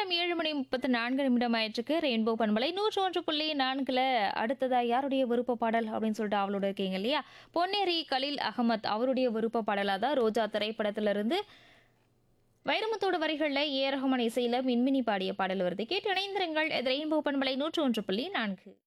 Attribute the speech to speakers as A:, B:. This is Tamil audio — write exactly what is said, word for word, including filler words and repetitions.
A: நேரம் ஏழு மணி முப்பத்தி நான்கு நிமிடம் ஆயிற்றுக்கு. ரெயின்போ பண்பலை நூற்று ஒன்று புள்ளி நான்குல அடுத்ததா யாருடைய விருப்ப பாடல் அப்படின்னு சொல்லிட்டு அவளோட இருக்கீங்க இல்லையா? பொன்னேரி கலீல் அகமத் அவருடைய விருப்ப பாடலா தான் ரோஜா திரைப்படத்திலிருந்து வைரமுத்தோட வரிகள்ல ஏ ரஹ்மான் இசையில மின்மினி பாடிய பாடல் வருது. கேட்டு இணைந்திருங்கள். இது ரெயின்போ பண்பலை நூற்று ஒன்று புள்ளி நான்கு.